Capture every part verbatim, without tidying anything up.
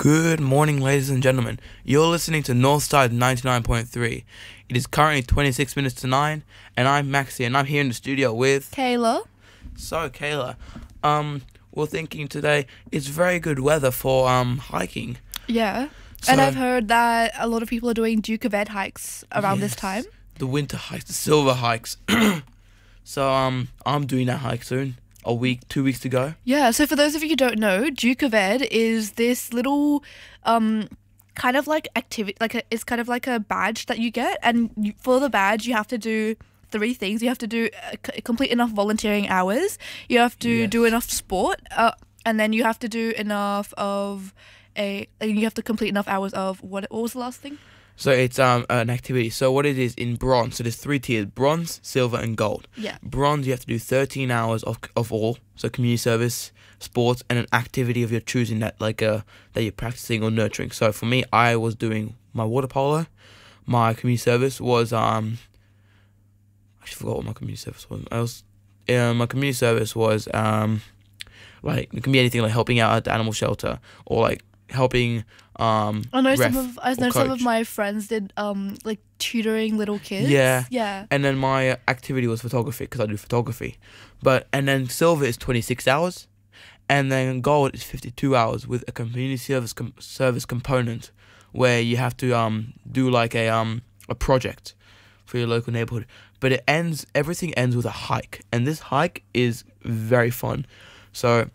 Good morning, ladies and gentlemen. You're listening to Northside ninety-nine point three. It is currently twenty-six minutes to nine, and I'm Maxie, and I'm here in the studio with... Kayla. So, Kayla, um, we're thinking today it's very good weather for um hiking. Yeah. So, and I've heard that a lot of people are doing Duke of Ed hikes around this yes, time. the winter hikes, the silver hikes. So, um, I'm doing that hike soon. A week, two weeks to go. Yeah, so for those of you who don't know, Duke of Ed is this little um kind of like activity, like a, it's kind of like a badge that you get, and you, for the badge you have to do three things. You have to do uh, c- complete enough volunteering hours, you have to Yes. do enough sport, uh, and then you have to do enough of a and you have to complete enough hours of what what was the last thing? So it's um an activity. So what it is in bronze, so there's three tiers: bronze, silver, and gold. Yeah. Bronze, you have to do thirteen hours of of all, so community service, sports, and an activity of your choosing that like uh that you're practicing or nurturing. So for me, I was doing my water polo. My community service was um. I actually forgot what my community service was. I was, uh, my community service was um, like it can be anything like helping out at the animal shelter or like helping um. I know ref some of I or know some of coach. my friends did um like tutoring little kids. Yeah. Yeah. And then my uh, activity was photography because I do photography. But and then silver is twenty-six hours, and then gold is fifty-two hours with a community service com- service component where you have to um do like a um a project for your local neighborhood. But it ends everything ends with a hike, and this hike is very fun. So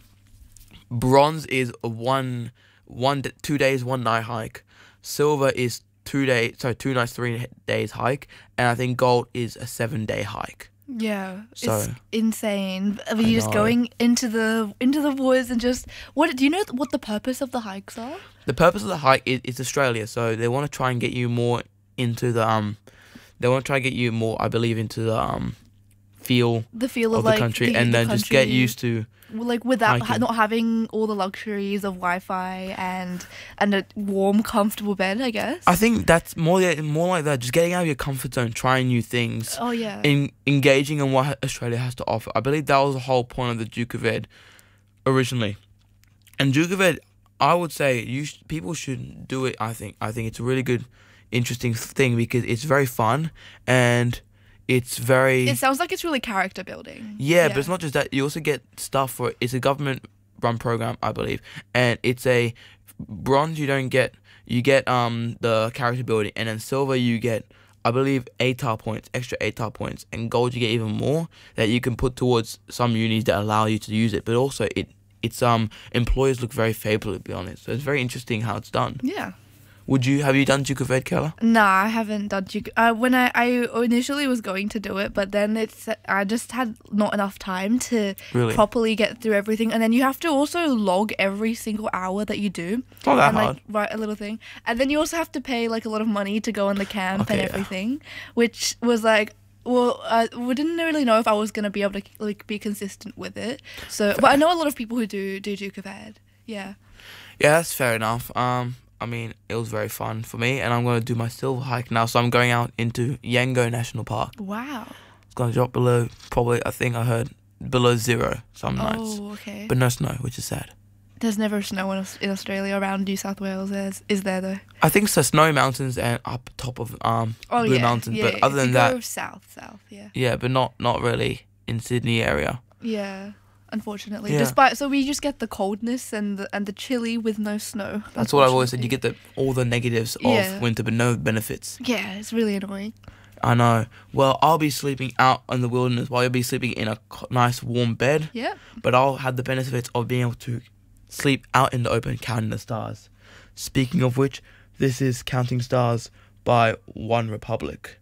bronze is a one one d- two days one night hike. Silver is two days sorry two nights three days hike, and I think gold is a seven day hike. Yeah, So- it's insane. I I mean, you're just know. going into the into the woods and just what do you know what the purpose of the hikes are? The purpose of the hike is, is Australia, so they want to try and get you more into the um they want to try and get you more, I believe, into the um feel The feel of, of the like country, the, and the then just get country, used to like without ha- hiking. not having all the luxuries of Wi-Fi and and a warm, comfortable bed. I guess. I think that's more yeah, more like that, just getting out of your comfort zone, trying new things. oh yeah. In engaging in what Australia has to offer. I believe that was the whole point of the Duke of Ed originally. And Duke of Ed, I would say you sh- people should do it. I think I think it's a really good, interesting thing because it's very fun and it's very It sounds like it's really character building. yeah, But it's not just that. You also get stuff for it. It's a government run program, I believe, and it's a bronze. You don't get you get um the character building, and then silver you get, I believe, A T A R points, extra A T A R points, and gold you get even more that you can put towards some unis that allow you to use it. But also it it's um employers look very favourably on it, so it's very interesting how it's done. Yeah. Would you have you done Duke of Ed, Keller? Nah, I haven't done Duke. Uh, when I, I initially was going to do it, but then it's I just had not enough time to Really? properly get through everything, and then you have to also log every single hour that you do, It's not that and hard. like write a little thing, and then you also have to pay like a lot of money to go on the camp Okay, and yeah. everything, which was like. Well, uh, we didn't really know if I was gonna be able to like be consistent with it. So, but I know a lot of people who do do Duke of Ed. Yeah. Yeah, that's fair enough. Um, I mean, it was very fun for me, and I'm going to do my silver hike now. So I'm going out into Yango National Park. Wow. It's going to drop below, probably, I think I heard, below zero some nights. Oh, okay. But no snow, which is sad. There's never snow in, Aus- in Australia around New South Wales. There's, is there though? I think so, snowy mountains and up top of um Oh Blue yeah, Mountains. yeah, But yeah. other If than you that, go south, south, yeah, yeah, but not, not really in Sydney area. yeah. Unfortunately, Yeah. despite so we just get the coldness and the and the chilly with no snow. That's what I've always said. You get the all the negatives of Yeah. winter, but no benefits. Yeah, it's really annoying. I know. Well, I'll be sleeping out in the wilderness while you'll be sleeping in a co- nice warm bed. Yeah. But I'll have the benefits of being able to sleep out in the open counting the stars. Speaking of which, this is Counting Stars by One Republic.